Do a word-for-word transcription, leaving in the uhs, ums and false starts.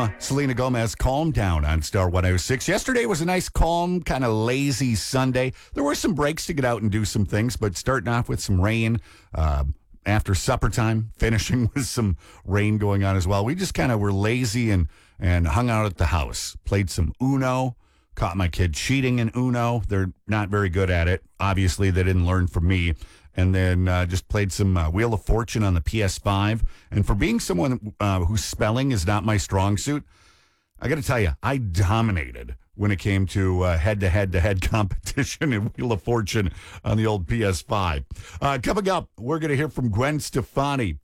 Alabama. Selena Gomez, Calm Down on Star one oh six. Yesterday was a nice, calm, kind of lazy Sunday. There were some breaks to get out and do some things, but starting off with some rain uh, after supper time, finishing with some rain going on as well. We just kind of were lazy and, and hung out at the house, played some Uno, caught my kid cheating in Uno. They're not very good at it. Obviously, they didn't learn from me. And then uh, just played some uh, Wheel of Fortune on the P S five. And for being someone uh, whose spelling is not my strong suit, I got to tell you, I dominated when it came to uh, head-to-head-to-head competition in Wheel of Fortune on the old P S five. Uh, coming up, we're going to hear from Gwen Stefani.